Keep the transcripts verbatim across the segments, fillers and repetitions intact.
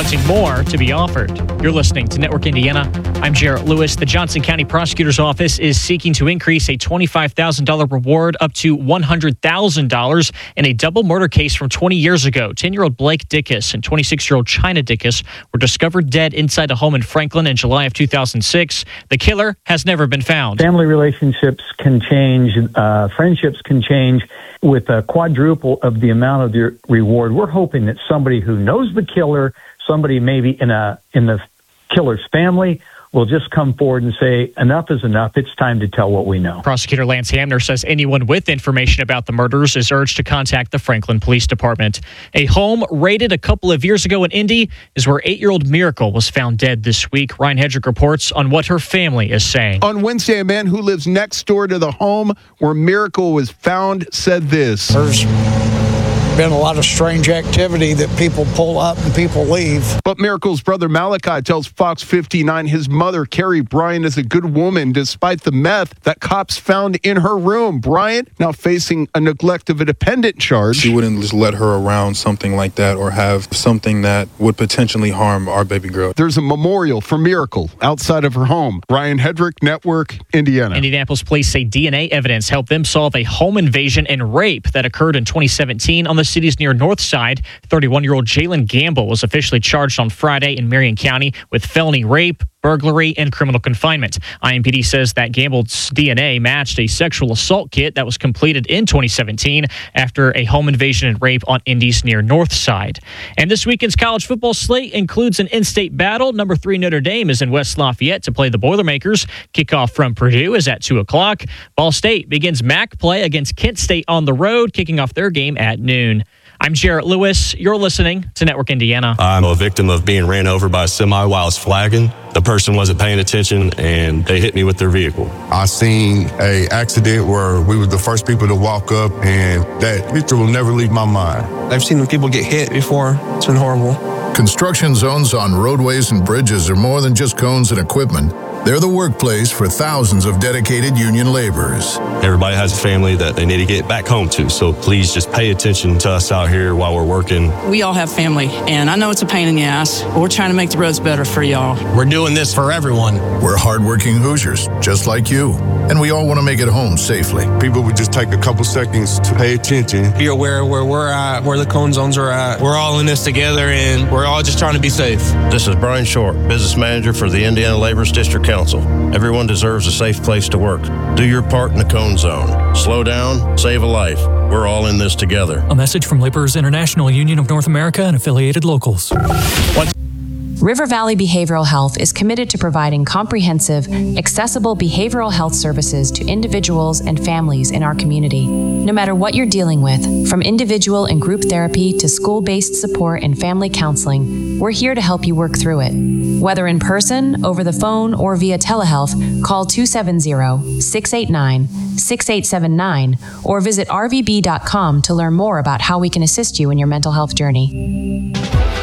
wanting more to be offered. You're listening to Network Indiana. I'm Jarrett Lewis. The Johnson County Prosecutor's Office is seeking to increase a twenty-five thousand dollars reward up to one hundred thousand dollars in a double murder case from twenty years ago. ten-year-old Blake Dickus and twenty-six-year-old China Dickus were discovered dead inside a home in Franklin in July of two thousand six. The killer has never been found. Family relationships can change. Uh, friendships can change with a quadruple of the amount of the reward. We're hoping that somebody who knows the killer, somebody maybe in a in the killer's family, will just come forward and say, enough is enough. It's time to tell what we know. Prosecutor Lance Hamner says anyone with information about the murders is urged to contact the Franklin Police Department. A home raided a couple of years ago in Indy is where eight-year-old Miracle was found dead this week. Ryan Hedrick reports on what her family is saying. On Wednesday, a man who lives next door to the home where Miracle was found said this. There's been a lot of strange activity that people pull up and people leave. But Miracle's brother Malachi tells Fox fifty-nine his mother, Carrie Bryant, is a good woman despite the meth that cops found in her room. Bryant now facing a neglect of a dependent charge. She wouldn't just let her around something like that or have something that would potentially harm our baby girl. There's a memorial for Miracle outside of her home. Ryan Hedrick, Network, Indiana. Indianapolis police say D N A evidence helped them solve a home invasion and rape that occurred in twenty seventeen on the city's near north side. thirty-one-year-old Jalen Gamble was officially charged on Friday in Marion County with felony rape, burglary, and criminal confinement. I M P D says that Gamble's D N A matched a sexual assault kit that was completed in twenty seventeen after a home invasion and rape on Indy's near north side. And this weekend's college football slate includes an in-state battle. Number three Notre Dame is in West Lafayette to play the Boilermakers. Kickoff from Purdue is at two o'clock. Ball State begins M A C play against Kent State on the road, kicking off their game at noon. I'm Jarrett Lewis. You're listening to Network Indiana. I'm a victim of being ran over by a semi while I was flagging. The person wasn't paying attention, and they hit me with their vehicle. I seen a accident where we were the first people to walk up, and that picture will never leave my mind. I've seen people get hit before. It's been horrible. Construction zones on roadways and bridges are more than just cones and equipment. They're the workplace for thousands of dedicated union laborers. Everybody has a family that they need to get back home to, so please just pay attention to us out here while we're working. We all have family, and I know it's a pain in the ass, but we're trying to make the roads better for y'all. We're doing this for everyone. We're hardworking Hoosiers, just like you, and we all want to make it home safely. People would just take a couple seconds to pay attention. Be aware where we're at, where the cone zones are at. We're all in this together, and we're all just trying to be safe. This is Brian Short, business manager for the Indiana Laborers District Council. Everyone deserves a safe place to work. Do your part in the cone zone. Slow down, save a life. We're all in this together. A message from Laborers International Union of North America and affiliated locals. What? River Valley Behavioral Health is committed to providing comprehensive, accessible behavioral health services to individuals and families in our community. No matter what you're dealing with, from individual and group therapy to school-based support and family counseling, we're here to help you work through it. Whether in person, over the phone, or via telehealth, call two seven zero, six eight nine, six eight seven nine or visit r v b dot com to learn more about how we can assist you in your mental health journey.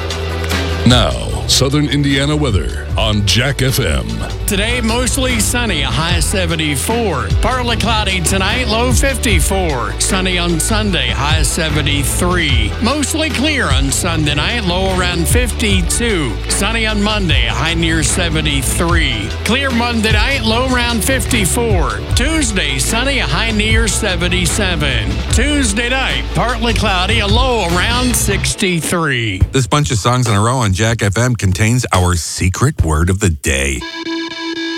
Now, Southern Indiana weather on Jack F M. Today, mostly sunny, a high seventy-four. Partly cloudy tonight, low fifty-four. Sunny on Sunday, high seventy-three. Mostly clear on Sunday night, low around fifty-two. Sunny on Monday, high near seventy-three. Clear Monday night, low around fifty-four. Tuesday, sunny, a high near seventy-seven. Tuesday night, partly cloudy, a low around sixty-three. This bunch of songs in a row on Jack F M contains our secret word of the day.